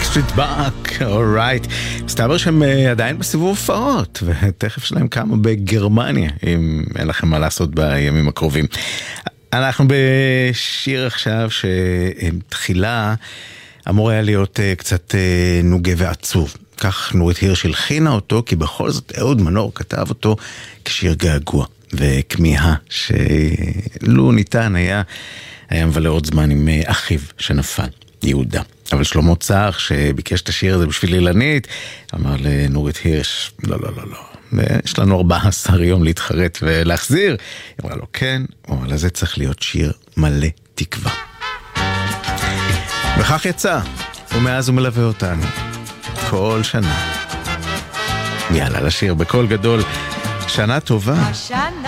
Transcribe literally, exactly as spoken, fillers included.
Backstreet Back, alright. מסתבר שהם עדיין בסיבוב הופעות, ותכף שלהם כמה בגרמניה, אם אין לכם מה לעשות בימים הקרובים. אנחנו בשיר עכשיו שתחילה אמור היה להיות קצת נוגה ועצוב. כך נורית הירש הלחינה אותו, כי בכל זאת אהוד מנור כתב אותו כשיר געגוע וכמיהה, שלו ניתן היה, היה מבלה עוד זמן עם אחיו שנפל, יהודה. אבל שלמה צח שביקש את השיר הזה בשביל אילנית, אמר לנורית הירש, לא, לא, לא, לא. יש לנו ארבעה עשר יום להתחרט ולהחזיר. היא אמרה לו, כן, אבל זה צריך להיות שיר מלא תקווה. וכך יצא, ומאז הוא מלווה אותנו כל שנה. יאללה, לשיר בקול גדול, שנה טובה. השנה